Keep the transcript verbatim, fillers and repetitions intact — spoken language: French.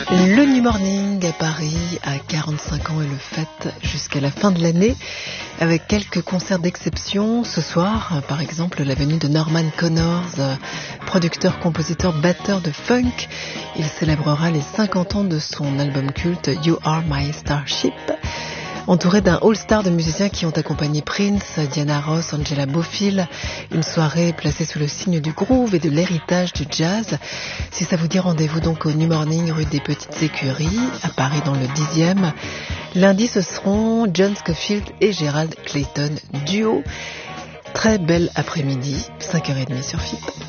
Le New Morning à Paris à quarante-cinq ans et le fête jusqu'à la fin de l'année avec quelques concerts d'exception. Ce soir, par exemple, la venue de Norman Connors, producteur, compositeur, batteur de funk. Il célébrera les cinquante ans de son album culte You Are My Starship. Entouré d'un all-star de musiciens qui ont accompagné Prince, Diana Ross, Angela Bofill, une soirée placée sous le signe du groove et de l'héritage du jazz. Si ça vous dit, rendez-vous donc au New Morning rue des Petites Écuries, à Paris dans le dixième. Lundi, ce seront John Scofield et Gerald Clayton duo. Très bel après-midi, cinq heures trente sur F I P.